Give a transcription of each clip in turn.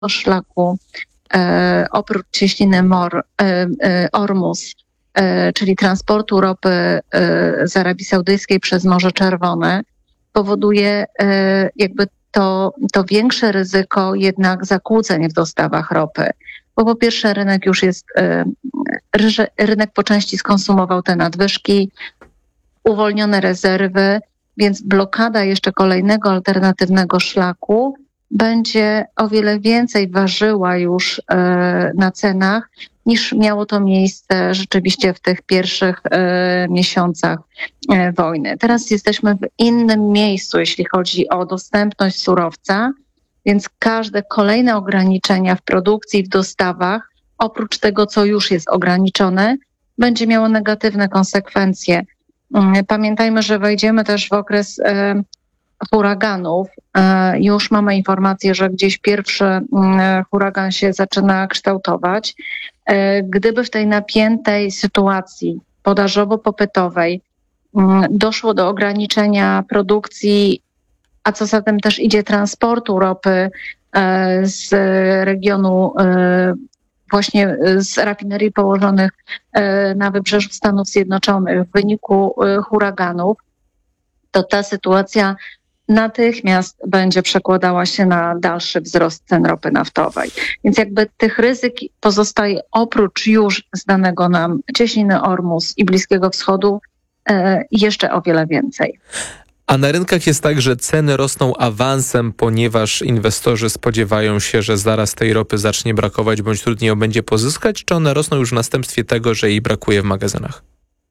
szlaku oprócz cieśniny Ormus, czyli transportu ropy z Arabii Saudyjskiej przez Morze Czerwone, powoduje jakby to większe ryzyko jednak zakłóceń w dostawach ropy. Bo po pierwsze rynek już jest, rynek po części skonsumował te nadwyżki, uwolnione rezerwy, więc blokada jeszcze kolejnego alternatywnego szlaku będzie o wiele więcej ważyła już na cenach, niż miało to miejsce rzeczywiście w tych pierwszych miesiącach wojny. Teraz jesteśmy w innym miejscu, jeśli chodzi o dostępność surowca, więc każde kolejne ograniczenia w produkcji, w dostawach, oprócz tego, co już jest ograniczone, będzie miało negatywne konsekwencje. Pamiętajmy, że wejdziemy też w okres huraganów. Już mamy informację, że gdzieś pierwszy huragan się zaczyna kształtować. Gdyby w tej napiętej sytuacji podażowo-popytowej doszło do ograniczenia produkcji, a co za tym też idzie transportu ropy z regionu właśnie z rafinerii położonych na wybrzeżu Stanów Zjednoczonych w wyniku huraganów, to ta sytuacja natychmiast będzie przekładała się na dalszy wzrost cen ropy naftowej. Więc jakby tych ryzyk pozostaje oprócz już znanego nam cieśniny Ormus i Bliskiego Wschodu jeszcze o wiele więcej. A na rynkach jest tak, że ceny rosną awansem, ponieważ inwestorzy spodziewają się, że zaraz tej ropy zacznie brakować, bądź trudniej ją będzie pozyskać, czy one rosną już w następstwie tego, że jej brakuje w magazynach?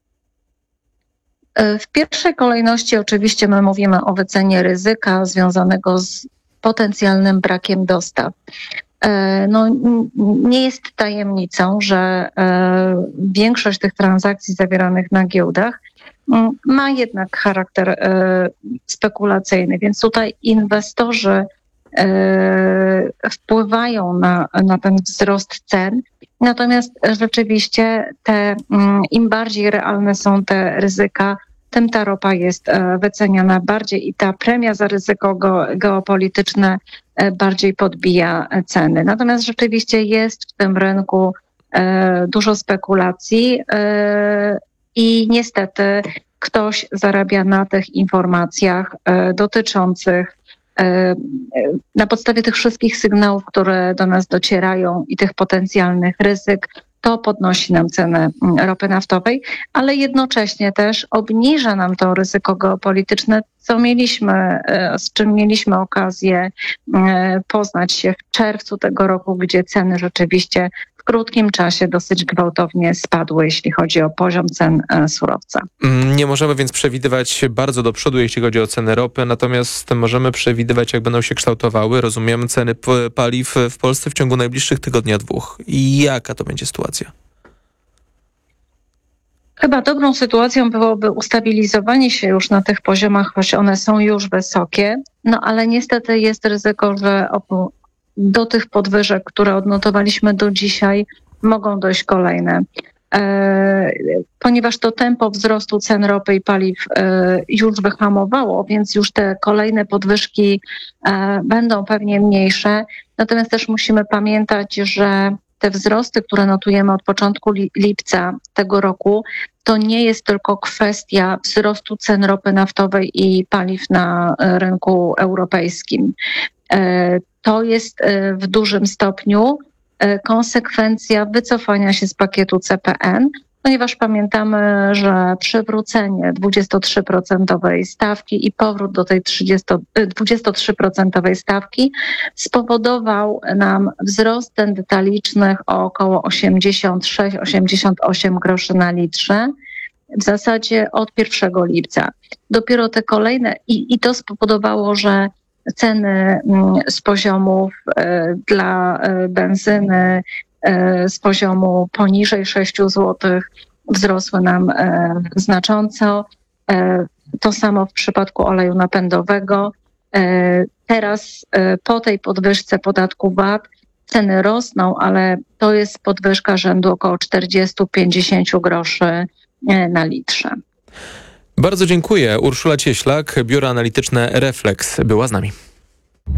W pierwszej kolejności oczywiście my mówimy o wycenie ryzyka związanego z potencjalnym brakiem dostaw. Nie jest tajemnicą, że większość tych transakcji zawieranych na giełdach ma jednak charakter spekulacyjny, więc tutaj inwestorzy wpływają na ten wzrost cen. Natomiast rzeczywiście im bardziej realne są te ryzyka, tym ta ropa jest wyceniana bardziej i ta premia za ryzyko geopolityczne bardziej podbija ceny. Natomiast rzeczywiście jest w tym rynku dużo spekulacji i niestety ktoś zarabia na tych informacjach dotyczących na podstawie tych wszystkich sygnałów, które do nas docierają i tych potencjalnych ryzyk, to podnosi nam cenę ropy naftowej, ale jednocześnie też obniża nam to ryzyko geopolityczne, z czym mieliśmy okazję poznać się w czerwcu tego roku, gdzie ceny rzeczywiście w krótkim czasie dosyć gwałtownie spadły, jeśli chodzi o poziom cen surowca. Nie możemy więc przewidywać bardzo do przodu, jeśli chodzi o ceny ropy, natomiast możemy przewidywać, jak będą się kształtowały, rozumiem, ceny paliw w Polsce w ciągu najbliższych tygodnia, dwóch. I jaka to będzie sytuacja? Chyba dobrą sytuacją byłoby ustabilizowanie się już na tych poziomach, choć one są już wysokie, ale niestety jest ryzyko, że do tych podwyżek, które odnotowaliśmy do dzisiaj, mogą dojść kolejne. Ponieważ to tempo wzrostu cen ropy i paliw już wyhamowało, więc już te kolejne podwyżki będą pewnie mniejsze. Natomiast też musimy pamiętać, że te wzrosty, które notujemy od początku lipca tego roku, to nie jest tylko kwestia wzrostu cen ropy naftowej i paliw na rynku europejskim. To jest w dużym stopniu konsekwencja wycofania się z pakietu CPN, ponieważ pamiętamy, że przywrócenie 23% stawki i powrót do tej 23% stawki spowodował nam wzrost cen detalicznych o około 86-88 groszy na litrze, w zasadzie od 1 lipca. Dopiero te kolejne i to spowodowało, że ceny z poziomów dla benzyny z poziomu poniżej 6 zł wzrosły nam znacząco. To samo w przypadku oleju napędowego. Teraz po tej podwyżce podatku VAT ceny rosną, ale to jest podwyżka rzędu około 40-50 groszy na litrze. Bardzo dziękuję. Urszula Cieślak, Biuro Analityczne Reflex była z nami.